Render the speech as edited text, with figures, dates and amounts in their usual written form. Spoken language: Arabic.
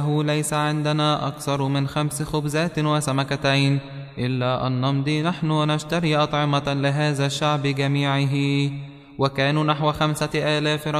ليس عندنا أكثر من 5 خبزات وسمكتين، إلا أن نمضي نحن ونشتري أطعمة لهذا الشعب جميعه. وكانوا نحو 5000